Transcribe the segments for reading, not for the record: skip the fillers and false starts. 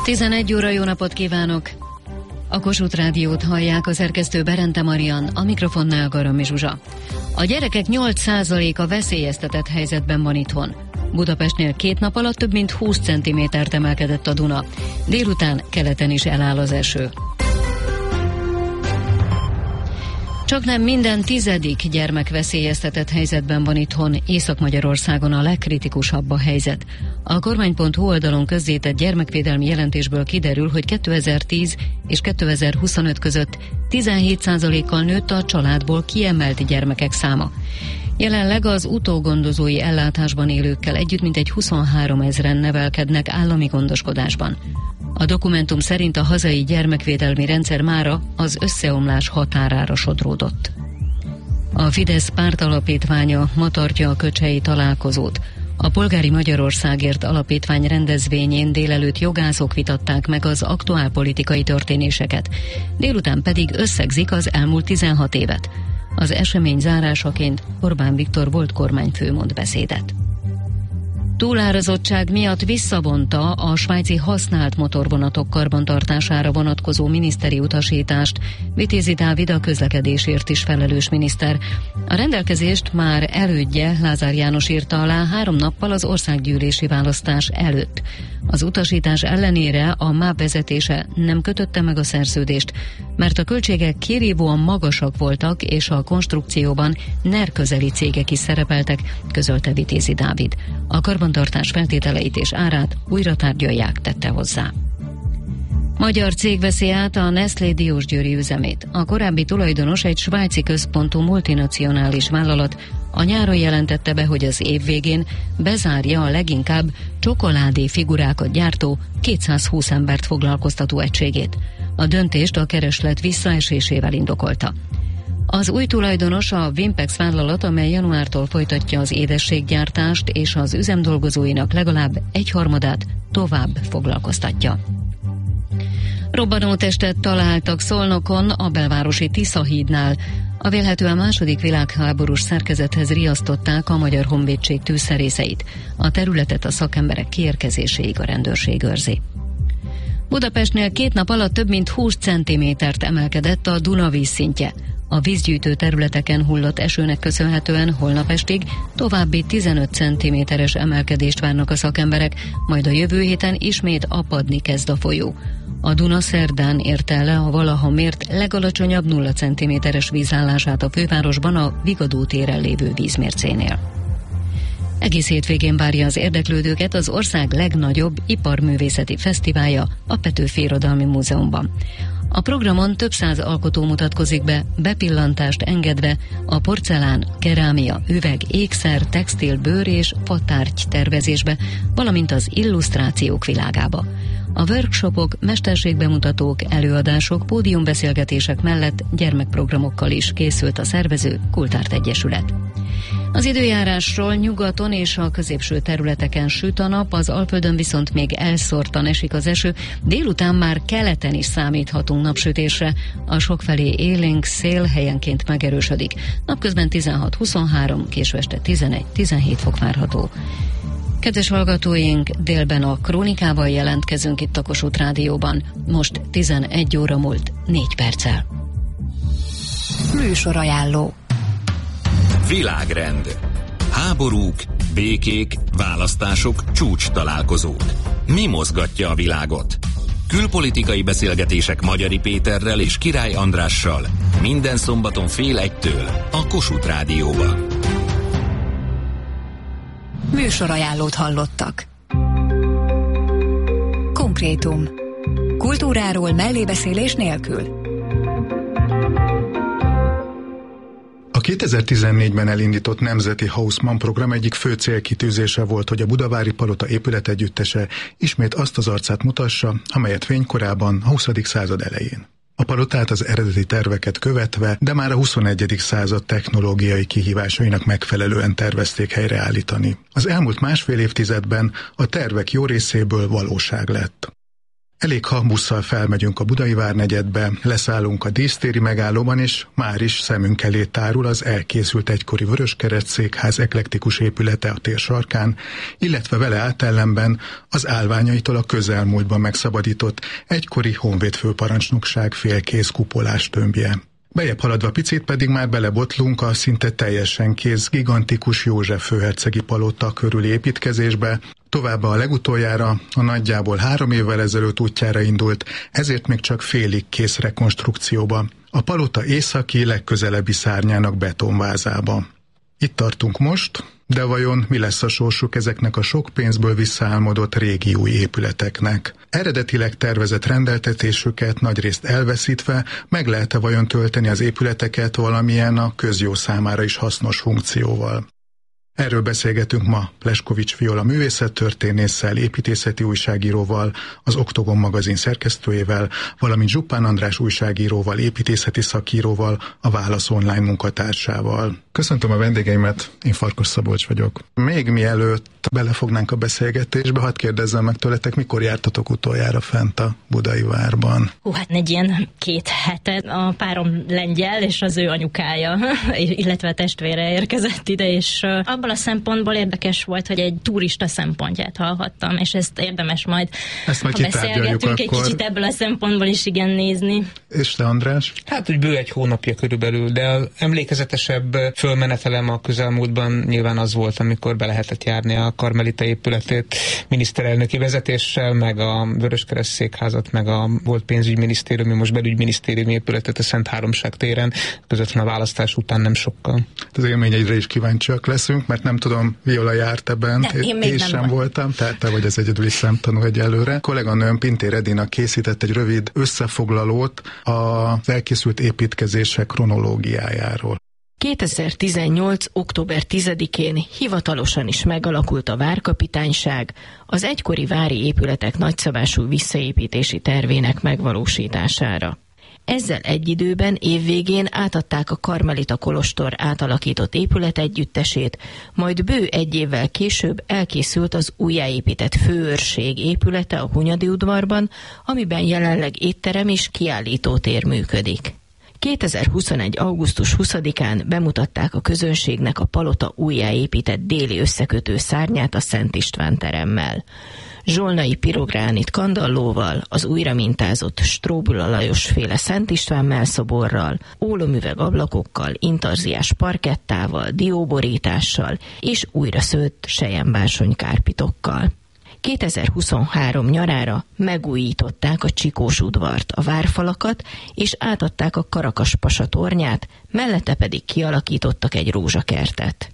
11 óra, jó napot kívánok! A Kossuth Rádiót hallják, a szerkesztő Berente Marian, a mikrofonnál Garami Zsuzsa. A gyerekek 8%-a veszélyeztetett helyzetben van itthon. Budapestnél 2 nap alatt több mint 20 cm-t emelkedett a Duna. Délután keleten is eláll az eső. Csaknem minden 10. gyermek veszélyeztetett helyzetben van itthon, Észak-Magyarországon a legkritikusabb a helyzet. A kormány.hu oldalon közzétett gyermekvédelmi jelentésből kiderül, hogy 2010 és 2025 között 17%-kal nőtt a családból kiemelt gyermekek száma. Jelenleg az utógondozói ellátásban élőkkel együtt mintegy 23 000-en nevelkednek állami gondoskodásban. A dokumentum szerint a hazai gyermekvédelmi rendszer mára az összeomlás határára sodródott. A Fidesz pártalapítványa ma tartja a köcsei találkozót. A Polgári Magyarországért alapítvány rendezvényén délelőtt jogászok vitatták meg az aktuál politikai történéseket, délután pedig összegzik az elmúlt 16 évet. Az esemény zárásaként Orbán Viktor volt kormányfő mond beszédet. Túlárazottság miatt visszavonta a svájci használt motorvonatok karbantartására vonatkozó miniszteri utasítást Vitézi Dávid, a közlekedésért is felelős miniszter. A rendelkezést már elődje, Lázár János írta alá 3 nappal az országgyűlési választás előtt. Az utasítás ellenére a MÁV vezetése nem kötötte meg a szerződést, mert a költségek kirívóan magasak voltak, és a konstrukcióban NER közeli cégek is szerepeltek, közölte Vitézi Dávid. A karbantartás feltételeit és árát újra tárgyalják, tette hozzá. Magyar cég veszi át a Nestlé Diósgyőri üzemét. A korábbi tulajdonos egy svájci központú multinacionális vállalat a nyáron jelentette be, hogy az év végén bezárja a leginkább csokoládé figurákat gyártó 220 embert foglalkoztató egységét. A döntést a kereslet visszaesésével indokolta. Az új tulajdonos a Vimpex vállalat, amely januártól folytatja az édességgyártást, és az üzem dolgozóinak legalább 1/3 tovább foglalkoztatja. Robbanótestet találtak Szolnokon, a belvárosi Tisza-hídnál. A vélhetően II. Világháborús szerkezethez riasztották a Magyar Honvédség tűzszerészeit. A területet a szakemberek kiérkezéséig a rendőrség őrzi. Budapestnél 2 nap alatt több mint 20 cm-t emelkedett a Duna vízszintje. A vízgyűjtő területeken hullott esőnek köszönhetően holnap estig további 15 cm-es emelkedést várnak a szakemberek, majd a jövő héten ismét apadni kezd a folyó. A Duna szerdán érte le a valaha mért legalacsonyabb 0 cm-es vízállását a fővárosban, a Vigadó téren lévő vízmércénél. Egész hétvégén várja az érdeklődőket az ország legnagyobb iparművészeti fesztiválja, a Petőfi Irodalmi Múzeumban. A programon több 100 alkotó mutatkozik be, bepillantást engedve a porcelán, kerámia, üveg, ékszer, textil, bőr és fatárgy tervezésbe, valamint az illusztrációk világába. A workshopok, mesterségbemutatók, előadások, pódiumbeszélgetések mellett gyermekprogramokkal is készült a szervező Kultárt Egyesület. Az időjárásról: nyugaton és a középső területeken süt a nap, az Alföldön viszont még elszórtan esik az eső, délután már keleten is számíthatunk napsütésre, a sokfelé élénk szél helyenként megerősödik. Napközben 16-23, késő este 11-17 fok várható. Kedves hallgatóink, délben a Krónikával jelentkezünk itt a Kossuth Rádióban. Most 11 óra múlt 4 perccel. Műsorajánló. Világrend. Háborúk, békék, választások, csúcs találkozók. Mi mozgatja a világot? Külpolitikai beszélgetések Magyari Péterrel és Király Andrással minden szombaton 12:30 a Kossuth Rádióban. Műsorajánlót hallottak. Konkrétum. Kultúráról mellébeszélés nélkül. A 2014-ben elindított Nemzeti Haussmann program egyik fő célkitűzése volt, hogy a Budavári Palota épületegyüttese ismét azt az arcát mutassa, amelyet fénykorában, a 20. század elején. A palotát az eredeti terveket követve, de már a 21. század technológiai kihívásainak megfelelően tervezték helyreállítani. Az elmúlt 1,5 évtizedben a tervek jó részéből valóság lett. Elég, ha busszal felmegyünk a Budai várnegyedbe, leszállunk a dísztéri megállóban, és már is szemünk elé tárul az elkészült egykori Vöröskereszt székház eklektikus épülete a tér sarkán, illetve vele átellenben az állványaitól a közelmúltban megszabadított egykori honvéd főparancsnokság félkész kupolás tömbje. Bejebb haladva picit pedig már belebotlunk a szinte teljesen kész gigantikus József főhercegi palota körüli építkezésbe, továbbá a legutoljára, a nagyjából 3 évvel ezelőtt útjára indult, ezért még csak félig kész rekonstrukcióba, a palota északi legközelebbi szárnyának betonvázába. Itt tartunk most, de vajon mi lesz a sorsuk ezeknek a sok pénzből visszaálmodott régi új épületeknek? Eredetileg tervezett rendeltetésüket nagyrészt elveszítve meg lehet-e vajon tölteni az épületeket valamilyen a közjó számára is hasznos funkcióval? Erről beszélgetünk ma Pleskovics Viola művészettörténésszel, építészeti újságíróval, az Oktogon magazin szerkesztőjével, valamint Zsuppán András újságíróval, építészeti szakíróval, a Válasz online munkatársával. Köszöntöm a vendégeimet, én Farkas Szabolcs vagyok. Még mielőtt belefognánk a beszélgetésbe, hadd kérdezzem meg tőletek, mikor jártatok utoljára fent a Budai várban? Hát egy ilyen 2 hete. A párom lengyel, és az ő anyukája, illetve a testvére érkezett ide, és abból a szempontból érdekes volt, hogy egy turista szempontját hallhattam, és ezt érdemes majd, ha beszélgetünk, egy kicsit ebből a szempontból is igen nézni. És te, András? Hát úgy bő egy hónapja körülbelül, de az emlékezetesebb fölmenetelem a közelmúltban nyilván az volt, amikor be lehetett járni a Karmelita épületét miniszterelnöki vezetéssel, meg a Vöröskereszt székházat, meg a volt pénzügyminisztériumi, most belügyminisztériumi épületet a Szent Háromság téren, közvetlen a választás után nem sokkal. Az élményeidre is kíváncsiak leszünk, mert nem tudom, Viola járt ebben, én sem voltam, tehát te vagy az egyedüli szemtanú egyelőre. Kolléganőm Pintér Edina készített egy rövid összefoglalót az elkészült építkezések kronológiájáról. 2018. október 10-én hivatalosan is megalakult a várkapitányság az egykori vári épületek nagyszabású visszaépítési tervének megvalósítására. Ezzel egy időben évvégén átadták a Karmelita kolostor átalakított épületegyüttesét, majd bő 1 évvel később elkészült az újjáépített főőrség épülete a Hunyadi udvarban, amiben jelenleg étterem és kiállítótér működik. 2021. augusztus 20-án bemutatták a közönségnek a palota újjáépített déli összekötő szárnyát a Szent István teremmel. Zsolnai pirogránit kandallóval, az újra mintázott Stróbula Lajos féle Szent István mellszoborral, ólomüveg ablakokkal, intarziás parkettával, dióborítással és újra szőtt selyembársony kárpitokkal. 2023 nyarára megújították a Csikós udvart, a várfalakat, és átadták a Karakaspasa tornyát, mellette pedig kialakítottak egy rózsakertet.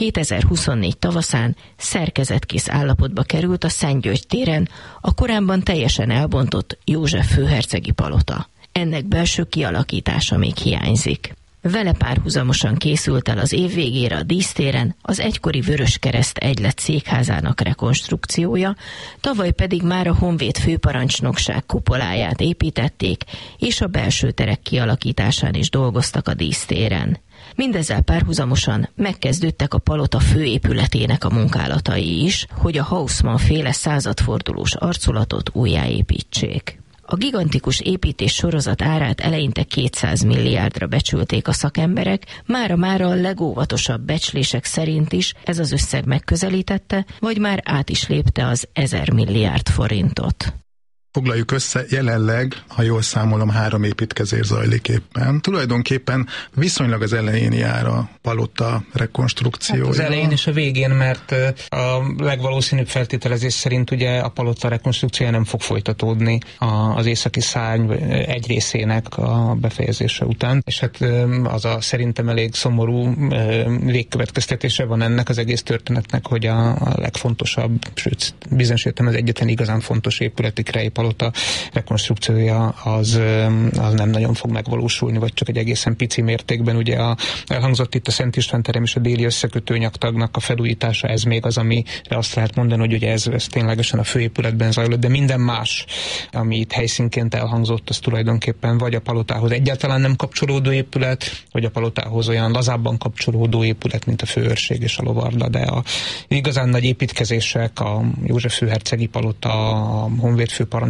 2024 tavaszán szerkezetkész állapotba került a Szent György téren a korábban teljesen elbontott József főhercegi palota. Ennek belső kialakítása még hiányzik. Vele párhuzamosan készült el az év végére a dísztéren az egykori Vöröskereszt egylet székházának rekonstrukciója, tavaly pedig már a honvéd főparancsnokság kupoláját építették, és a belső terek kialakításán is dolgoztak a dísztéren. Mindezzel párhuzamosan megkezdődtek a palota főépületének a munkálatai is, hogy a Haussmann féle századfordulós arculatot újjáépítsék. A gigantikus építés sorozat árát eleinte 200 milliárdra becsülték a szakemberek, mára a legóvatosabb becslések szerint is ez az összeg megközelítette, vagy már át is lépte az 1000 milliárd forintot. Foglaljuk össze, jelenleg, ha jól számolom, 3 építkezés zajlik éppen. Tulajdonképpen viszonylag az elején jár a palota rekonstrukciója. Hát az elején és a végén, mert a legvalószínűbb feltételezés szerint ugye a palota rekonstrukciója nem fog folytatódni az északi szárny egy részének a befejezése után. És hát az a szerintem elég szomorú végkövetkeztetése van ennek az egész történetnek, hogy a legfontosabb, sőt bizonyos értem az egyetlen igazán fontos épületi palota rekonstrukciója az nem nagyon fog megvalósulni, vagy csak egy egészen pici mértékben. Ugye elhangzott itt a Szent István terem és a déli összekötő nyaktagnak a felújítása, ez még az, amire azt lehet mondani, hogy ugye ez ténylegesen a főépületben zajlott, de minden más, ami itt helyszínként elhangzott, az tulajdonképpen vagy a palotához egyáltalán nem kapcsolódó épület, vagy a palotához olyan lazábban kapcsolódó épület, mint a főőrség és a lovarda, de a igazán nagy építkezések, a József főhercegi palota, a honvéd főparancsnokság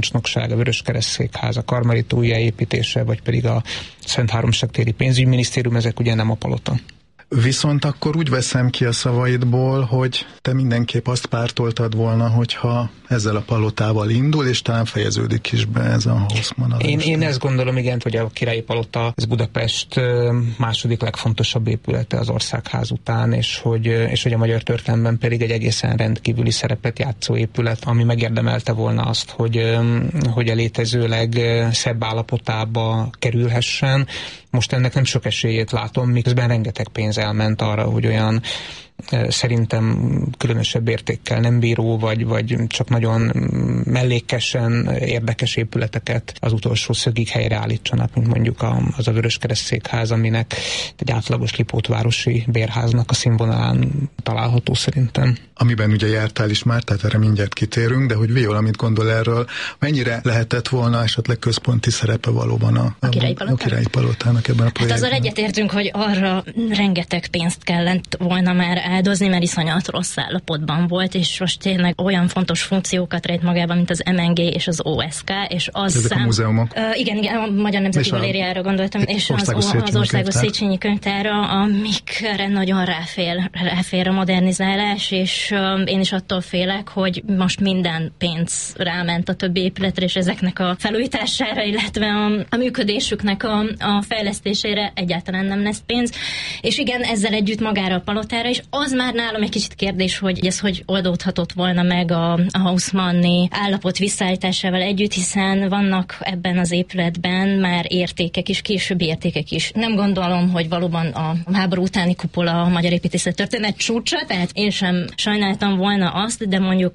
parancsnokság, a Vöröskereszt székház, a Karmelita újjáépítése, vagy pedig a Szent Háromság téri pénzügyminisztérium, ezek ugye nem a palota. Viszont akkor úgy veszem ki a szavaidból, hogy te mindenképp azt pártoltad volna, hogyha ezzel a palotával indul, és talán fejeződik is be ez a Haussmann. Én ezt gondolom, igen, hogy a Királyi Palota, ez Budapest második legfontosabb épülete az Országház után, és hogy a magyar történelemben pedig egy egészen rendkívüli szerepet játszó épület, ami megérdemelte volna azt, hogy a létező legszebb állapotába kerülhessen. Most ennek nem sok esélyét látom, miközben rengeteg pénz elment arra, hogy olyan szerintem különösebb értékkel nem bíró, vagy csak nagyon mellékesen érdekes épületeket az utolsó szögig helyreállítsanak, mint mondjuk az a Vöröskereszt székház, aminek egy átlagos lipótvárosi bérháznak a színvonalán található szerintem. Amiben ugye jártál is már, tehát erre mindjárt kitérünk, de hogy Viola mit gondol erről, mennyire lehetett volna esetleg központi szerepe valóban a Királyi Palotának ebben a projektben? Hát azzal egyetértünk, hogy arra rengeteg pénzt kellett volna már áldozni, mert iszonyat rossz állapotban volt, és most tényleg olyan fontos funkciókat rejt magában, mint az MNG és az OSK, és az ezek a múzeumok. Igen, a Magyar Nemzeti Galériára gondoltam, és az Országos Széchenyi Könyvtárra, amikre nagyon ráfér a modernizálás, és én is attól félek, hogy most minden pénz ráment a többi épületre, és ezeknek a felújítására, illetve a működésüknek a fejlesztésére egyáltalán nem lesz pénz. És igen, ezzel együtt magára a palotára is. Az már nálam egy kicsit kérdés, hogy ez hogy oldódhatott volna meg a Haussmanni állapot visszaállításával együtt, hiszen vannak ebben az épületben már értékek is, későbbi értékek is. Nem gondolom, hogy valóban a háború utáni kupola a magyar építészet történet csúcsa, tehát én sem sajnáltam volna azt, de mondjuk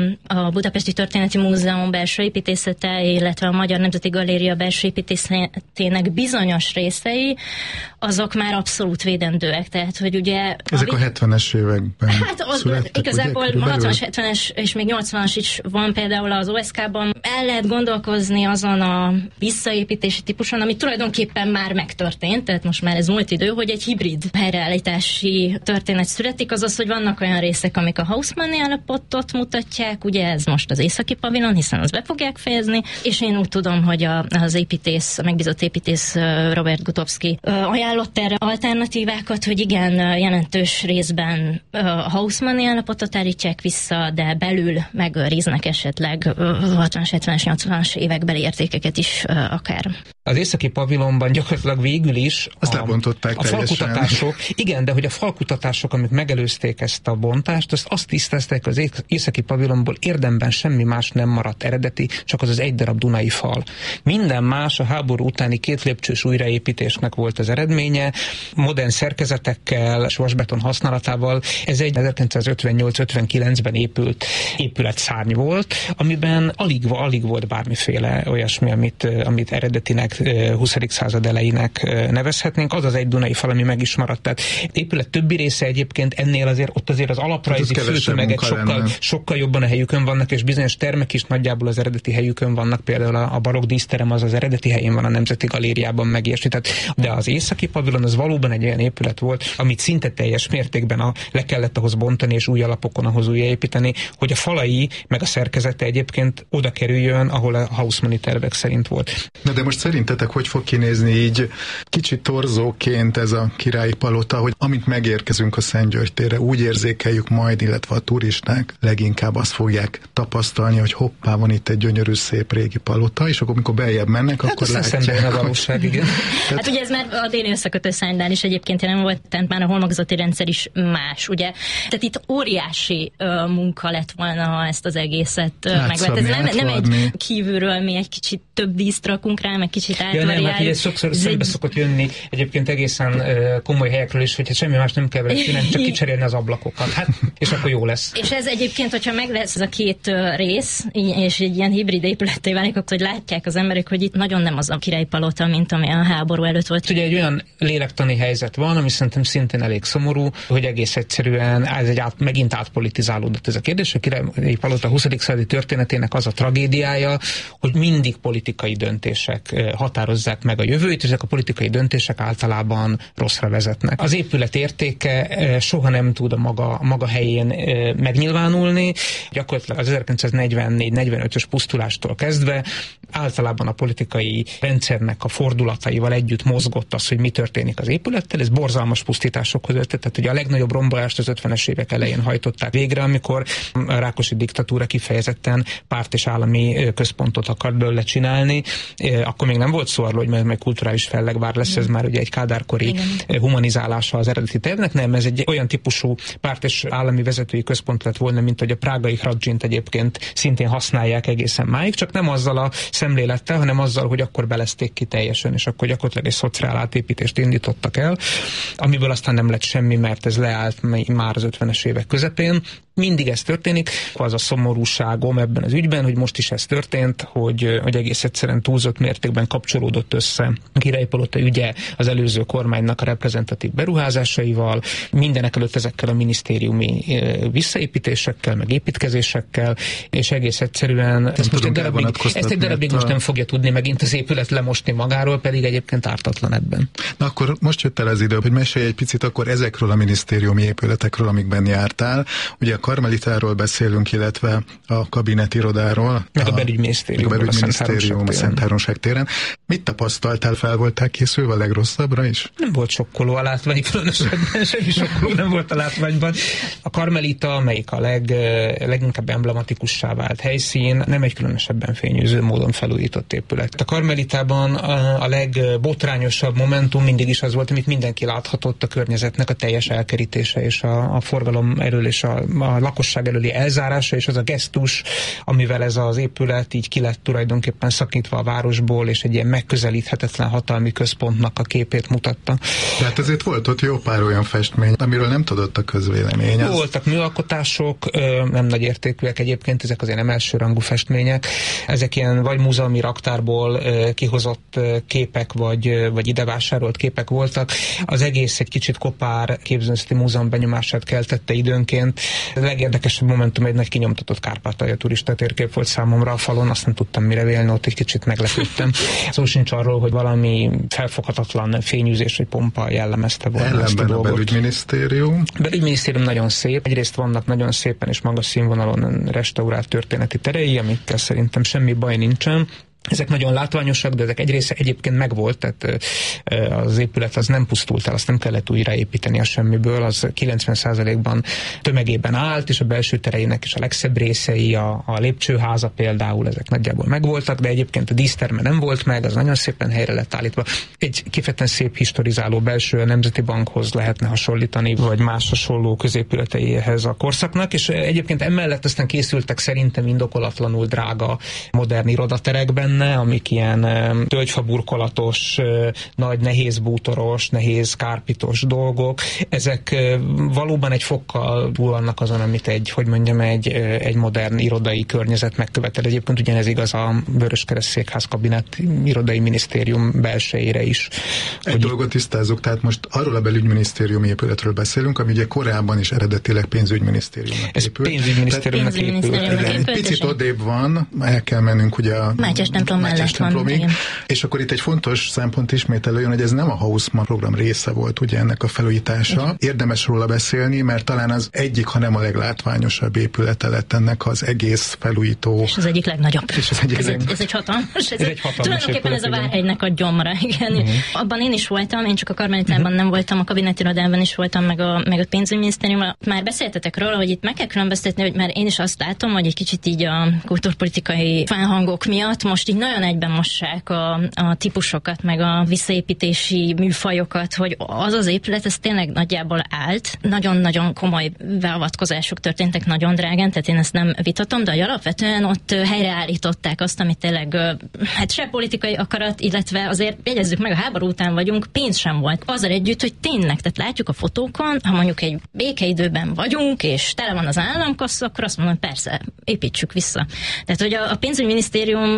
a Budapesti Történeti Múzeum belső építészete, illetve a Magyar Nemzeti Galéria belső építészetének bizonyos részei, azok már abszolút védendőek. Tehát, hogy ugye... Ezek a 70-es években születtek, igazából a 60-as, 70-es és még 80-as is van például az OSK-ban. El lehet gondolkozni azon a visszaépítési típuson, ami tulajdonképpen már megtörtént, tehát most már ez múlt idő, hogy egy hibrid helyreállítási történet születik, azaz, hogy vannak olyan részek, amik a Haussmanni állapotot mutatják, ugye ez most az északi pavilon, hiszen azt be fogják fejezni, és én úgy tudom, hogy az építész, a megbízott építész Robert Gutowski ajánlott erre alternatívákat, hogy igen, jelentős részben a Haussmanni állapotot állítják vissza, de belül megőriznek esetleg 60-as, 70-es, 80-as évekbeli értékeket is akár. Az északi pavilonban gyakorlatilag végül is a falkutatások, igen, de hogy a falkutatások, amik megelőzték ezt a bontást, azt tisztázták, hogy az északi pavilonból érdemben semmi más nem maradt eredeti, csak az egy darab dunai fal. Minden más a háború utáni 2 lépcsős újraépítésnek volt az eredménye, modern szerkezetekkel és vasbeton használatával. Ez egy 1958-59-ben épült épületszárny volt, amiben alig volt bármiféle olyasmi, amit eredetinek 20. század elejének nevezhetnénk. Az egy dunai fal, ami meg is maradt. Tehát épület többi része egyébként ennél azért az alaprajzi főtömeget sokkal jobban a helyükön vannak, és bizonyos termek is nagyjából az eredeti helyükön vannak, például a barokk díszterem az eredeti helyén van a Nemzeti Galériában megérsi. De az északi pavilon az valóban egy olyan épület volt, amit szinte teljes mértékben le kellett ahhoz bontani, és új alapokon ahhoz újjáépíteni, hogy a falai meg a szerkezete egyébként oda kerüljön, ahol a Haussmanni tervek szerint volt. De most szerintetek hogy fog kinézni így kicsit torzóként ez a Királyi Palota, hogy amint megérkezünk a Szent György térre, úgy érzékeljük majd, illetve a turisták leginkább azt fogják tapasztalni, hogy hoppá, van itt egy gyönyörű, szép régi palota, és akkor amikor beljebb mennek, akkor látják. A valóság, igen. Hát ugye ez már a déli összekötőszánynál is egyébként jelen volt, tehát már a holmagzati rendszer is más, ugye? Tehát itt óriási munka lett volna, ha ezt az egészet megvett. Ez nem egy kívülről mi egy kicsit több díszt rakunk rá, meg kicsit átvariáljuk. Nem, hát ez sokszor szembe szokott jönni egyébként egészen komoly helyekről is, hogyha semmi más nem kell vele csinálni, csak kicserélni az ablakokat. Hát, és akkor jó lesz. És ez egyébként, hogyha meg lesz ez a 2 rész, és egy ilyen hibrid épületté válik, akkor hogy látják az emberek, hogy itt nagyon nem az a Királyi Palota, mint ami a háború előtt volt. Ugye egy olyan lélektani helyzet van, ami szerintem szintén elég szomorú, hogy egész egyszerűen megint átpolitizálódott ez a kérdés. A Királyi Palota 20. századi történetének az a tragédiája, hogy mindig politikai döntések határozzák meg a jövőt, és ezek a politikai döntések általában rosszra vezetnek. Az épület értéke soha nem tud a maga helyén megnyilvánulni. Gyakorlatilag az 1944-45-ös pusztulástól kezdve általában a politikai rendszernek a fordulataival együtt mozgott az, hogy mi történik az épülettel. Ez borzalmas pusztításokhoz vezetett. Tehát ugye a legnagyobb rombolást az 50-es évek elején hajtották végre, amikor a Rákosi diktatúra kifejezetten párt és állami központot akart belőle csinálni. Akkor még nem volt szó arról, hogy meg kulturális fellegvár lesz, ez már ugye egy kádárkori humanizálása az eredeti tervnek. Nem, ez egy olyan típusú párt és állami vezetői központ lett volna, mint hogy a prágai Hradzsint egyébként szintén használják egészen máig, csak nem azzal a szemlélettel, hanem azzal, hogy akkor belezték ki teljesen, és akkor gyakorlatilag egy szociál átépítést indítottak el, amiből aztán nem lett semmi, mert ez leállt már az 50-es évek közepén. Mindig ez történik. Az a szomorúságom ebben az ügyben, hogy most is ez történt, hogy egész egyszerűen túlzott mértékben kapcsolódott össze a Királyi Palota ügye az előző kormánynak a reprezentatív beruházásaival, mindenekelőtt ezekkel a minisztériumi visszaépítésekkel, meg építkezésekkel, és egész egyszerűen ezt egy darabig most nem fogja tudni megint az épület lemosni magáról, pedig egyébként ártatlan ebben. Na akkor most jött el az idő, hogy mesélj egy picit akkor ezekről a minisztériumi épületekről, amikben jártál. Ugye a Karmelitáról beszélünk, illetve a kabinetirodáról. Meg a belügyminisztérium a Szentháromság téren. Mit tapasztaltál, fel voltál készülve a legrosszabbra is? Nem volt sokkoló a látvány, különösebben semmi sokkoló nem volt a látványban. A Karmelita, amelyik a leginkább emblematikussá vált helyszín, nem egy különösebben fényűző módon felújított épület. A Karmelitában a legbotrányosabb momentum mindig is az volt, amit mindenki láthatott, a környezetnek a teljes elkerítése és a forgalom elől és a lakosság előli elzárása, és az a gesztus, amivel ez az épület így ki lett tulajdonképpen szakítva a városból, és egy ilyen megközelíthetetlen hatalmi központnak a képét mutatta. Tehát ezért volt ott jó pár olyan festmény, amiről nem tudott a közvélemény. Voltak műalkotások, nem nagy értékűek egyébként, ezek azért nem elsőrangú festmények. Ezek ilyen vagy múzeumi raktárból kihozott képek, vagy ide vásárolt képek voltak. Az egész egy kicsit kopár képzőművészeti múzeum benyomását keltette időnként. A legérdekesebb momentum egy nagy kinyomtatott Kárpátalja turista térkép volt számomra a falon, azt nem tudtam mire vélni, ott egy kicsit meglepődtem. Szó sincs arról, hogy valami felfoghatatlan fényűzés vagy pompa jellemezte volna ezt a dolgot. A belügyminisztérium? A belügyminisztérium nagyon szép. Egyrészt vannak nagyon szépen és magas színvonalon restaurált történeti terei, amikkel szerintem semmi baj nincsen. Ezek nagyon látványosak, de ezek egy része egyébként megvolt, tehát az épület az nem pusztult el, azt nem kellett újraépíteni a semmiből, az 90%-ban tömegében állt, és a belső tereinek is a legszebb részei, a lépcsőháza például, ezek nagyjából megvoltak, de egyébként a díszterme nem volt meg, az nagyon szépen helyre lett állítva. Egy kifejezetten szép historizáló belső, a Nemzeti Bankhoz lehetne hasonlítani, vagy más hasonló középületeihez a korszaknak, és egyébként emellett aztán készültek szerintem indokolatlanul drága modern irodaterekben, amik ilyen tölgyfaburkolatos, nagy nehéz bútoros, nehéz kárpitos dolgok. Ezek valóban egy fokkal túl vannak azon, amit egy modern irodai környezet megkövetel. Egyébként ugyanez igaz a Vöröskereszt Székház kabinet irodai minisztérium belsejére is. Egy dolgot tisztázzuk, tehát most arról a belügyminisztériumi épületről beszélünk, ami ugye korábban is eredetileg pénzügyminisztériumnak épült. Ez pénzügyminisztériumnak épült. Igen, egy picit odébb van, el kell mennünk ugye a Mátyás templomig. És akkor itt egy fontos szempont ismét előjön, hogy ez nem a Haussmann program része volt ugye ennek a felújítása. Igen. Érdemes róla beszélni, mert talán az egyik, ha nem a leglátványosabb épülete lett ennek az egész felújító. És az egyik legnagyobb. Ez egy hatalmas. Tulajdonképpen ez a Várhegynek a gyomra. Igen. Abban én is voltam, én csak a Karmelitában nem voltam, a kabinetirodában is voltam, meg a pénzügyminisztériumban. Már beszéltetek róla, hogy itt meg kell különböztetni, hogy már én is azt látom, hogy egy kicsit így a kultúrpolitikai felhangok miatt most így nagyon egyben mossák a típusokat, meg a visszaépítési műfajokat, hogy az épület, ez tényleg nagyjából állt. Nagyon-nagyon komoly beavatkozások történtek, nagyon drágán, tehát én ezt nem vitatom, de alapvetően ott helyreállították azt, amit tényleg se politikai akarat, illetve azért jegyezzük meg, a háború után vagyunk, pénz sem volt. Azzal együtt, hogy tényleg, tehát látjuk a fotókon, ha mondjuk egy békeidőben vagyunk, és tele van az államkassa, akkor azt mondom, persze, építsük vissza. Tehát, hogy a pénzügyminisztérium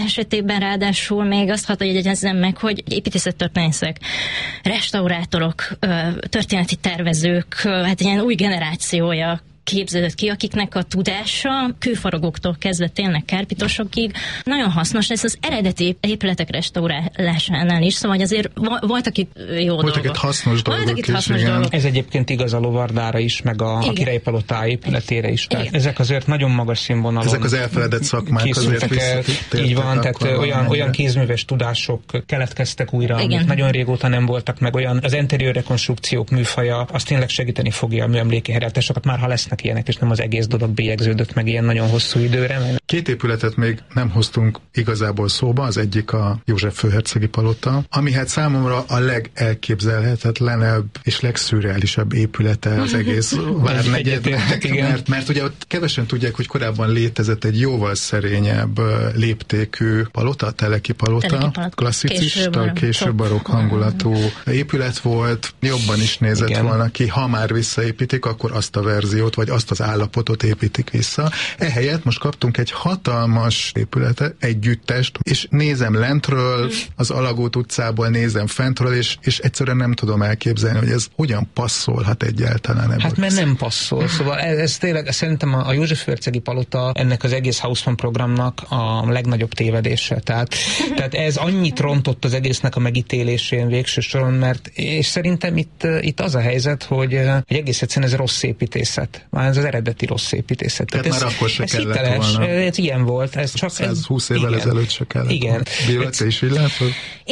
esetében ráadásul még azt hadd jegyezzem meg, hogy építészettörténészek, restaurátorok, történeti tervezők, hát ilyen új generációja képződött ki, akiknek a tudása kőfaragóktól kezdve tényleg kárpitosokig nagyon hasznos lesz az eredeti épületek restaurálásánál is, szóval azért voltak itt jó voltak dolgok. Hasznos dolgok is, dolgok. Ez egyébként igaz a Lovardára is, meg a Királyi Palota épületére is. Tehát ezek azért nagyon magas színvonalon. Ezek az elfeledett szakmák azért így van, tehát olyan kézműves tudások keletkeztek újra, amik nagyon régóta nem voltak, meg olyan az interiőr rekonstrukciók műfaja, az tényleg segíteni fogja a műemléki helyreállításokat, már ha lesznek ilyenek, és nem az egész dolog bélyegződött meg ilyen nagyon hosszú időre. Két épületet még nem hoztunk igazából szóba, az egyik a József főhercegi palota, ami hát számomra a legelképzelhetetlenebb és legszürreálisabb épülete az egész várnegyednek, mert ugye ott kevesen tudják, hogy korábban létezett egy jóval szerényebb léptékű palota, a Teleki palota, klasszicista, később barokk hangulatú épület volt, jobban is nézett volna ki, ha már visszaépítik, akkor azt a verziót, vagy azt az állapotot építik vissza. Ehelyett most kaptunk egy hatalmas épületet, együttest, és nézem lentről, az Alagút utcából nézem fentről, és egyszerűen nem tudom elképzelni, hogy ez hogyan passzolhat egyáltalán. Hát mert nem passzol. Szóval ez tényleg szerintem a József főhercegi palota ennek az egész Haussmann programnak a legnagyobb tévedése. Tehát ez annyit rontott az egésznek a megítélésén végső soron, mert és szerintem itt az a helyzet, hogy egész egyszerűen ez rossz építészet. Már ez az eredeti rossz építészet. Tehát már akkor se kellett hiteles, volna. Ez ilyen volt. Ez csak 120 évvel ezelőtt se kellett. Igen. Béla, te is így látod?